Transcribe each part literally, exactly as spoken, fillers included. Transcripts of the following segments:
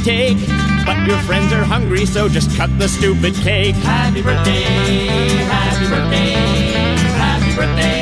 take. But your friends are hungry, so just cut the stupid cake. Happy birthday, happy birthday, happy birthday.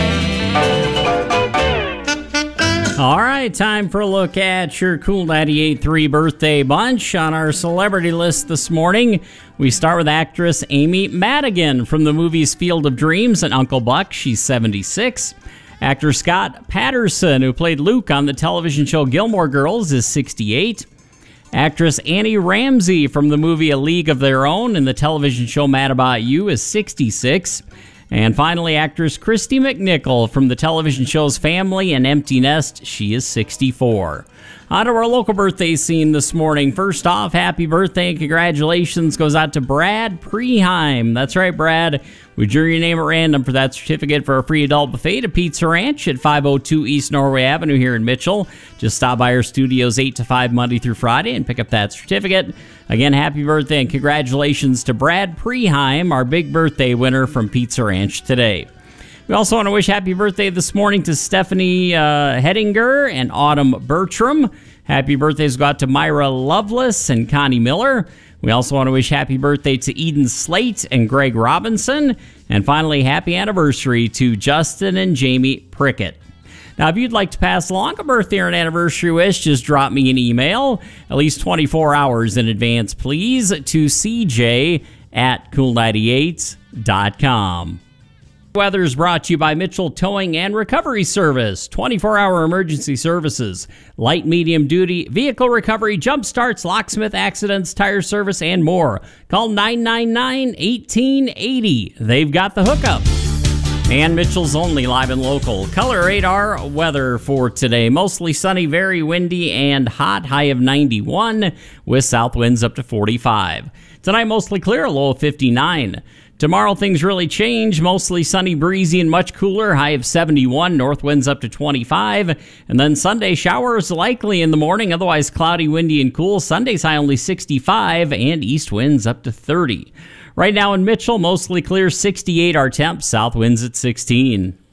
All right, time for a look at your Cool ninety-eight point three birthday bunch. On our celebrity list this morning, we start with actress Amy Madigan from the movies Field of Dreams and Uncle Buck. She's seventy-six. Actor Scott Patterson, who played Luke on the television show Gilmore Girls, is sixty-eight. Actress Annie Ramsey from the movie A League of Their Own and the television show Mad About You is sixty-six. And finally, actress Christy McNichol from the television shows Family and Empty Nest, she is sixty-four. On to our local birthday scene this morning. First off, happy birthday and congratulations goes out to Brad Preheim. That's right, Brad. We drew your name at random for that certificate for a free adult buffet to Pizza Ranch at five oh two East Norway Avenue here in Mitchell. Just stop by our studios eight to five Monday through Friday and pick up that certificate. Again, happy birthday and congratulations to Brad Preheim, our big birthday winner from Pizza Ranch today. We also want to wish happy birthday this morning to Stephanie uh, Hedinger and Autumn Bertram. Happy birthdays go out to Myra Lovelace and Connie Miller. We also want to wish happy birthday to Eden Slate and Greg Robinson. And finally, happy anniversary to Justin and Jamie Prickett. Now, if you'd like to pass along a birthday or an anniversary wish, just drop me an email, at least twenty-four hours in advance, please, to c j at cool ninety-eight dot com. Weather is brought to you by Mitchell Towing and Recovery Service. twenty-four hour emergency services, light, medium duty, vehicle recovery, jump starts, locksmith accidents, tire service, and more. Call nine nine nine, one eight eight zero. They've got the hookup. And Mitchell's only live and local color radar weather for today. Mostly sunny, very windy and hot, high of ninety-one with south winds up to forty-five. Tonight, mostly clear, low of fifty-nine. Tomorrow, things really change. Mostly sunny, breezy, and much cooler. High of seventy-one. North winds up to twenty-five. And then Sunday, showers likely in the morning. Otherwise, cloudy, windy, and cool. Sunday's high only sixty-five. And east winds up to thirty. Right now in Mitchell, mostly clear, sixty-eight our temp. South winds at sixteen.